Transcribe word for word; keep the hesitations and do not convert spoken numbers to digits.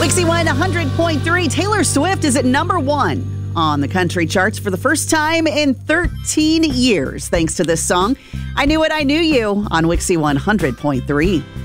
Wixie one hundred point three. Taylor Swift is at number one on the country charts for the first time in thirteen years, thanks to this song. I Knew It, I Knew You on Wixie one hundred point three.